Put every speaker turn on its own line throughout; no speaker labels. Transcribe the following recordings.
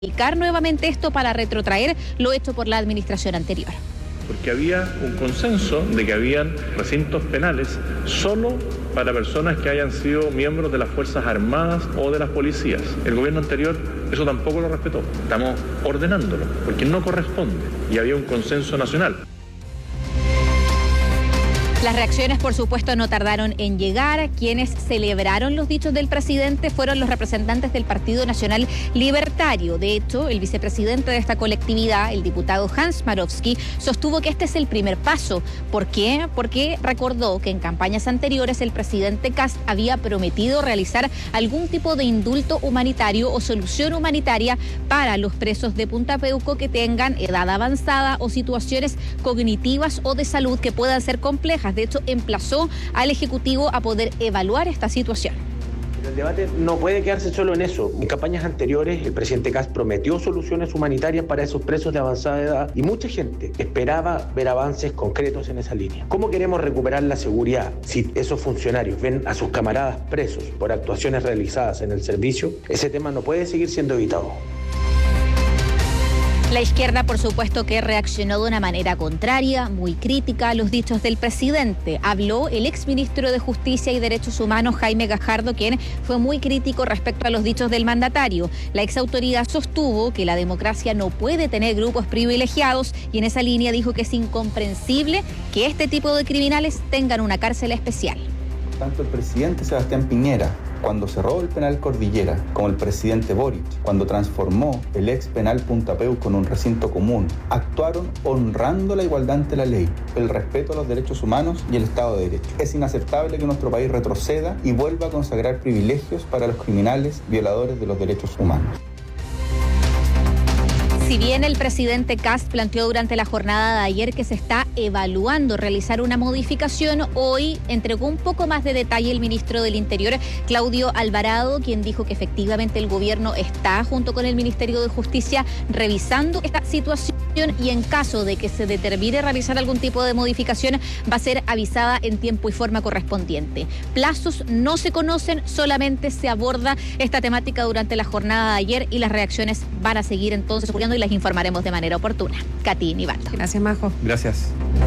aplicar nuevamente esto para retrotraer lo hecho por la administración anterior.
Porque había un consenso de que habían recintos penales solo para personas que hayan sido miembros de las Fuerzas Armadas o de las policías. El gobierno anterior eso tampoco lo respetó. Estamos ordenándolo, porque no corresponde, y había un consenso nacional.
Las reacciones, por supuesto, no tardaron en llegar. Quienes celebraron los dichos del presidente fueron los representantes del Partido Nacional Libertario. De hecho, el vicepresidente de esta colectividad, el diputado Hans Smarowski, sostuvo que este es el primer paso. ¿Por qué? Porque recordó que en campañas anteriores el presidente Kast había prometido realizar algún tipo de indulto humanitario o solución humanitaria para los presos de Punta Peuco que tengan edad avanzada o situaciones cognitivas o de salud que puedan ser complejas. De hecho, emplazó al Ejecutivo a poder evaluar esta situación.
El debate no puede quedarse solo en eso. En campañas anteriores, el presidente Kast prometió soluciones humanitarias para esos presos de avanzada edad y mucha gente esperaba ver avances concretos en esa línea. ¿Cómo queremos recuperar la seguridad si esos funcionarios ven a sus camaradas presos por actuaciones realizadas en el servicio? Ese tema no puede seguir siendo evitado.
La izquierda, por supuesto, que reaccionó de una manera contraria, muy crítica a los dichos del presidente. Habló el exministro de Justicia y Derechos Humanos, Jaime Gajardo, quien fue muy crítico respecto a los dichos del mandatario. La exautoridad sostuvo que la democracia no puede tener grupos privilegiados y en esa línea dijo que es incomprensible que este tipo de criminales tengan una cárcel especial.
Tanto el presidente Sebastián Piñera, cuando cerró el penal Cordillera, como el presidente Boric, cuando transformó el ex penal Punta Peuco en un recinto común, actuaron honrando la igualdad ante la ley, el respeto a los derechos humanos y el Estado de Derecho. Es inaceptable que nuestro país retroceda y vuelva a consagrar privilegios para los criminales violadores de los derechos humanos.
Si bien el presidente Kast planteó durante la jornada de ayer que se está evaluando realizar una modificación, hoy entregó un poco más de detalle el ministro del Interior, Claudio Alvarado, quien dijo que efectivamente el gobierno está, junto con el Ministerio de Justicia, revisando esta situación y en caso de que se determine realizar algún tipo de modificación, va a ser avisada en tiempo y forma correspondiente. Plazos no se conocen, solamente se aborda esta temática durante la jornada de ayer y las reacciones van a seguir entonces ocurriendo y las informaremos de manera oportuna. Katy Nivaldo.
Gracias, Majo.
Gracias.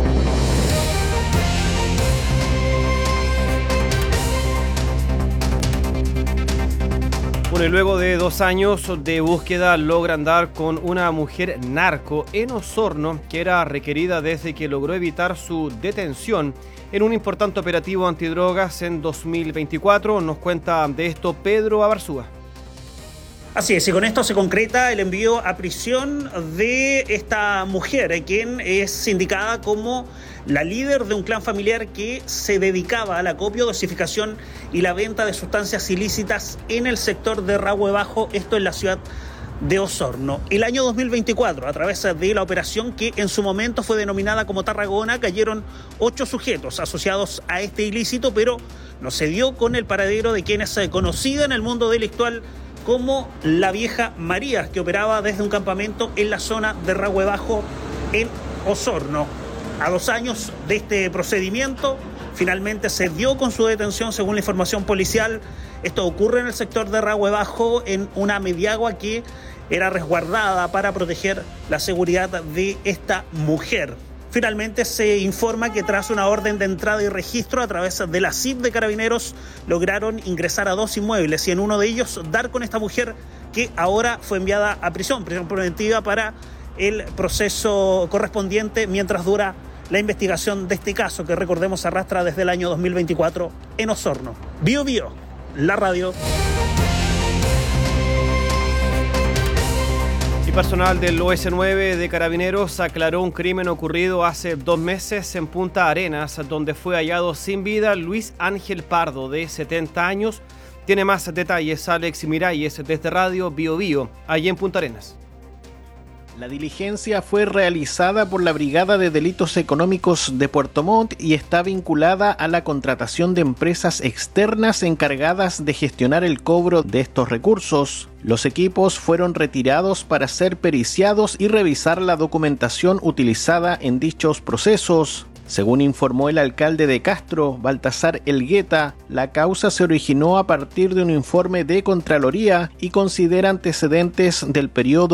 Bueno, y luego de 2 años de búsqueda logran dar con una mujer narco en Osorno que era requerida desde que logró evitar su detención en un importante operativo antidrogas en 2024. Nos cuenta de esto Pedro Abarzúa.
Así es, y con esto se concreta el envío a prisión de esta mujer, quien es indicada como la líder de un clan familiar que se dedicaba al acopio, dosificación y la venta de sustancias ilícitas en el sector de Rahue Bajo, esto en la ciudad de Osorno. El año 2024, a través de la operación que en su momento fue denominada como Tarragona, cayeron 8 sujetos asociados a este ilícito, pero no se dio con el paradero de quien es conocida en el mundo delictual como la vieja María, que operaba desde un campamento en la zona de Rahue Bajo, en Osorno. A 2 años de este procedimiento, finalmente se dio con su detención, según la información policial. Esto ocurre en el sector de Rahue Bajo, en una mediagua que era resguardada para proteger la seguridad de esta mujer. Finalmente se informa que tras una orden de entrada y registro a través de la CIP de Carabineros lograron ingresar a 2 inmuebles y en uno de ellos dar con esta mujer que ahora fue enviada a prisión preventiva para el proceso correspondiente mientras dura la investigación de este caso que recordemos arrastra desde el año 2024 en Osorno. Bio Bio, la radio.
Personal del OS9 de Carabineros aclaró un crimen ocurrido hace 2 meses en Punta Arenas, donde fue hallado sin vida Luis Ángel Pardo, de 70 años. Tiene más detalles Alex Miralles desde Radio Bio Bio, allí en Punta Arenas.
La diligencia fue realizada por la Brigada de Delitos Económicos de Puerto Montt y está vinculada a la contratación de empresas externas encargadas de gestionar el cobro de estos recursos. Los equipos fueron retirados para ser periciados y revisar la documentación utilizada en dichos procesos. Según informó el alcalde de Castro, Baltasar Elgueta, la causa se originó a partir de un informe de Contraloría y considera antecedentes del periodo